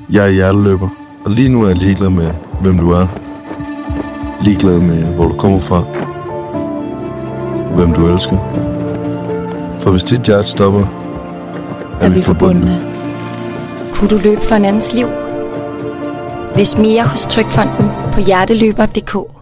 Jeg er hjerteløber, og lige nu er jeg ligeglad med, hvem du er. Ligeglad med, hvor du kommer fra. Hvem du elsker. For hvis dit hjerte stopper, er vi forbundne. Kunne du løbe for en andens liv? Læs mere hos Trygfonden på hjerteløber.dk.